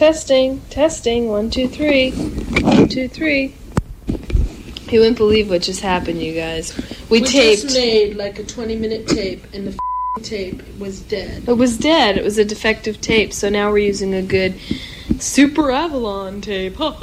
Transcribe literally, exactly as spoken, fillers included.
testing, testing, one, two, three, one, two, three. You wouldn't believe what just happened, you guys. We, we taped. We just made like a twenty-minute tape, and the f***ing tape was dead. It was dead. It was a defective tape, so now we're using a good Super Avalon tape. Ha